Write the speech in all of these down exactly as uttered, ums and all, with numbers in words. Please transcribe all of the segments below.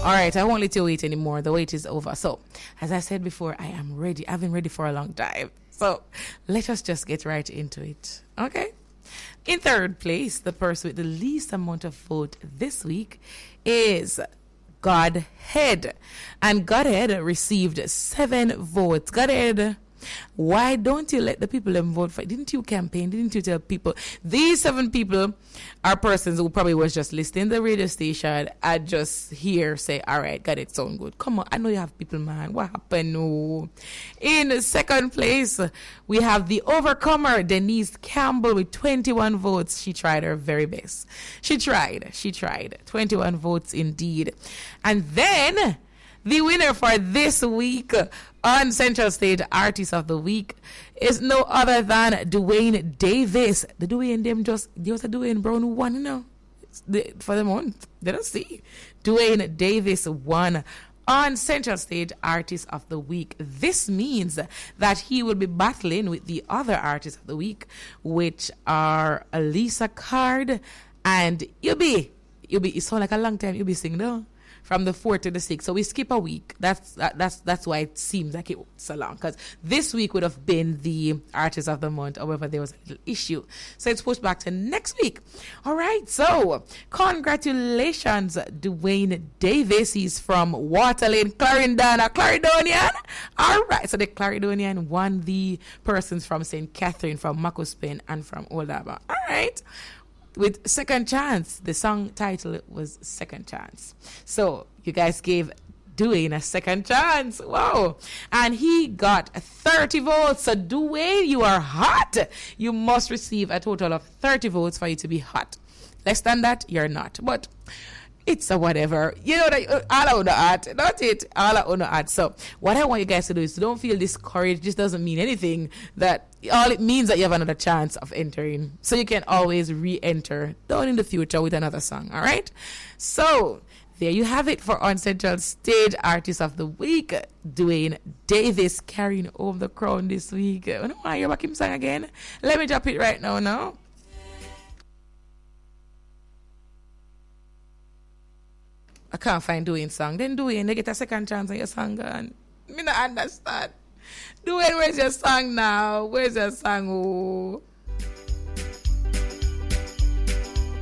All right, I won't let you wait anymore. The wait is over. So, as I said before, I am ready. I've been ready for a long time. So, let us just get right into it. Okay? In third place, the person with the least amount of vote this week is Godhead. And Godhead received seven votes. Godhead, why don't you let the people them vote for it? Didn't you campaign? Didn't you tell people? These seven people are persons who probably was just listening to the radio station and just hear say, all right, got it, sound good. Come on, I know you have people, man. What happened? No. In second place, we have the overcomer, Denise Campbell, with twenty-one votes. She tried her very best. She tried. She tried. twenty-one votes indeed. And then the winner for this week on Central Stage Artist of the Week is no other than Dwayne Davis. The Dwayne them just, there was a Dwayne Brown who won, you know, the, for the month. They don't see. Dwayne Davis won on Central Stage Artist of the Week. This means that he will be battling with the other Artists of the Week, which are Elisa Card and Yubi. Yubi, it sounds like a long time Yubi sing, though. From the fourth to the sixth. So we skip a week. That's that, that's that's why it seems like it's so long. Because this week would have been the Artist of the Month. However, there was a little issue. So it's pushed back to next week. All right. So congratulations, Dwayne Davis. He's from Waterlane, Clarendon, a Clarendonian. All right. So the Clarendonian won the persons from Saint Catherine, from Macclesfield, and from Old Harbour. All right. With Second Chance. The song title was Second Chance. So you guys gave Dwayne a second chance. Wow. And he got thirty votes. So Dwayne, you are hot. You must receive a total of thirty votes for you to be hot. Less than that, you're not. But it's a whatever. You know that all I want to add, not it. All I want to add. So what I want you guys to do is don't feel discouraged. This doesn't mean anything. That all it means that you have another chance of entering. So you can always re-enter down in the future with another song. All right. So there you have it for On Central Stage Artist of the Week. Dwayne Davis carrying home the crown this week. I don't want to hear about him song again. Let me drop it right now. Now. I can't find Dwayne song. Then Dwayne, they get a second chance on your song gone. Me not understand. Dwayne, where's your song now? Where's your song? Oh.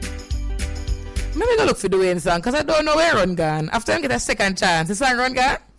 Maybe go look for Dwayne song because I don't know where run gone. After I get a second chance, the song run gone.